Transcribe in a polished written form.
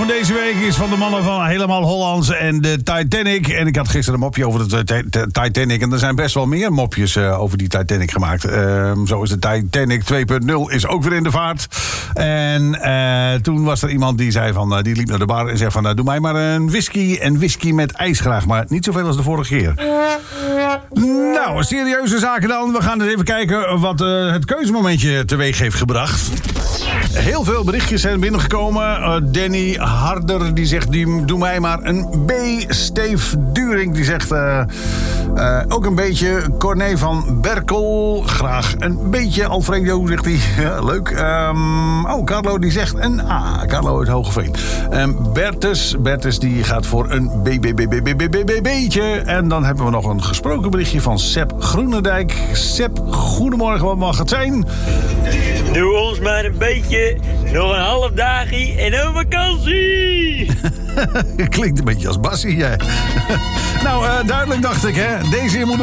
van deze week is van de mannen van Helemaal Hollands en de Titanic. En ik had gisteren een mopje over de Titanic. En er zijn best wel meer mopjes over die Titanic gemaakt. Zo is de Titanic 2.0 is ook weer in de vaart. En toen was er iemand die zei van, die liep naar de bar en zei van, doe mij maar een whisky met ijs graag. Maar niet zoveel als de vorige keer. Nou, serieuze zaken dan. We gaan eens even kijken wat het keuzemomentje teweeg heeft gebracht. Heel veel berichtjes zijn binnengekomen. Danny Harder die zegt, doe mij maar een B. Steve During die zegt ook een beetje. Corné van Berkel, graag een beetje. Alfredo zegt hij, ja, leuk. Carlo die zegt een A. Carlo uit Hogeveen. Bertus die gaat voor een beetje. En dan hebben we nog een gesproken berichtje van Sepp Groenendijk. Sepp, goedemorgen, wat mag het zijn? Doe ons maar een beetje, nog een half dagje en een vakantie. Klinkt een beetje als Bassie, jij. Nou, duidelijk dacht ik, hè. Deze moet